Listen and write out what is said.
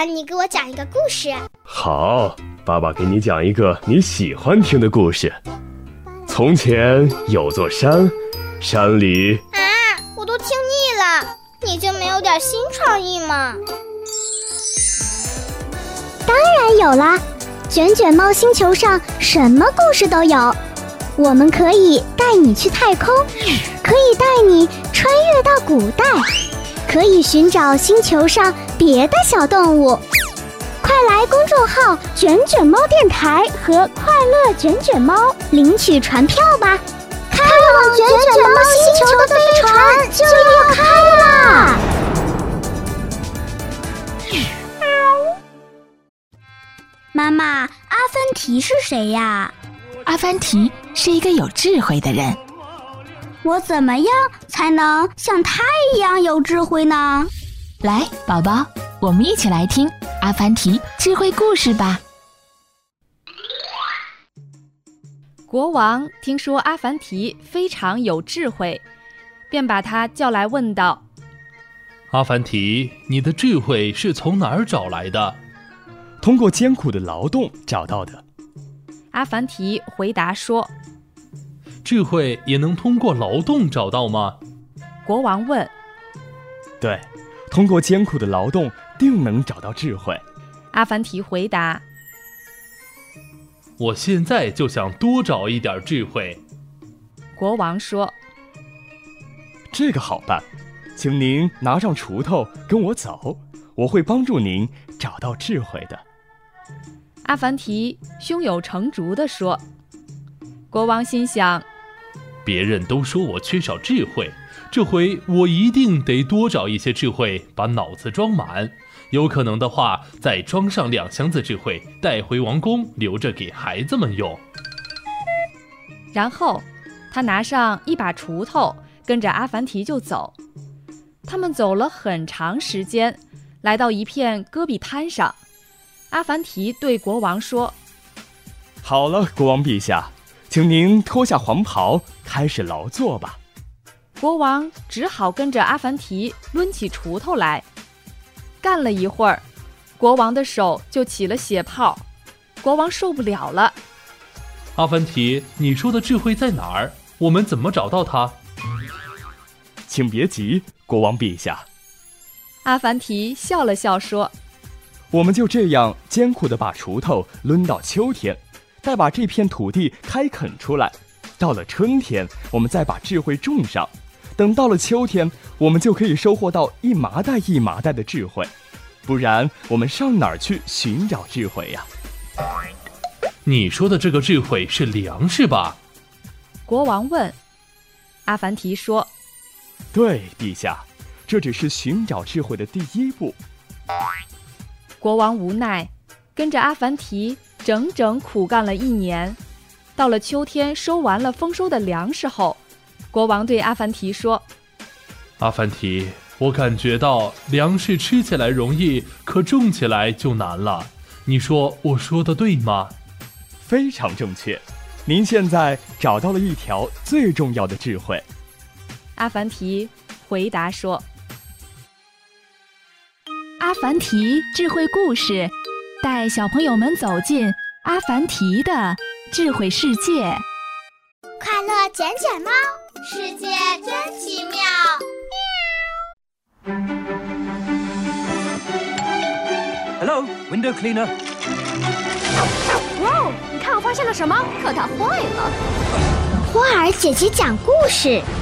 你给我讲一个故事。 好，爸爸给你讲一个你喜欢听的故事。从前有座山，山里…… 我都听腻了，你就没有点新创意吗？ 当然有啦，卷卷猫星球上什么故事都有。我们可以带你去太空，可以带你穿越到古代，可以寻找星球上别的小动物。快来公众号卷卷猫电台和快乐卷卷猫领取船票吧，开往卷卷猫星球的飞船就要开啦！妈妈，阿凡提是谁呀？ 阿凡提是一个有智慧的人。 我怎么样才能像他一样有智慧呢？ 来，宝宝，我们一起来听阿凡提智慧故事吧。 国王听说阿凡提非常有智慧，便把他叫来问道： 阿凡提，你的智慧是从哪儿找来的？ 通过艰苦的劳动找到的。 阿凡提回答说： 智慧也能通过劳动找到吗？ 国王问。 对，通过艰苦的劳动定能找到智慧。 阿凡提回答。 我现在就想多找一点智慧。 国王说。 这个好办，请您拿上锄头跟我走，我会帮助您找到智慧的。 阿凡提胸有成竹地说。国王心想， 别人都说我缺少智慧，这回我一定得多找一些智慧，把脑子装满。有可能的话，再装上2箱子智慧，带回王宫，留着给孩子们用。 然后他拿上一把锄头，跟着阿凡提就走。他们走了很长时间，来到一片戈壁滩上。阿凡提对国王说： 好了，国王陛下，请您脱下黄袍，开始劳作吧。 国王只好跟着阿凡提抡起锄头来。干了一会儿，国王的手就起了血泡，国王受不了了。 阿凡提，你说的智慧在哪儿？我们怎么找到它？ 请别急，国王陛下。 阿凡提笑了笑说： 我们就这样艰苦地把锄头抡到秋天，再把这片土地开垦出来。到了春天，我们再把智慧种上。等到了秋天，我们就可以收获到一麻袋一麻袋的智慧。不然，我们上哪儿去寻找智慧呀？ 你说的这个智慧是粮食吧？ 国王问。阿凡提说： 对，陛下，这只是寻找智慧的第一步。 国王无奈，跟着阿凡提整整苦干了1年。到了秋天，收完了丰收的粮食后，国王对阿凡提说： 阿凡提，我感觉到粮食吃起来容易，可种起来就难了。你说我说的对吗？ 非常正确，您现在找到了一条最重要的智慧。 阿凡提回答说。 阿凡提智慧故事，带小朋友们走进阿凡提的智慧世界。 快乐卷卷猫，世界真奇妙。 Hello, window cleaner. 哇，你看我发现了什么？可它坏了。花儿姐姐讲故事。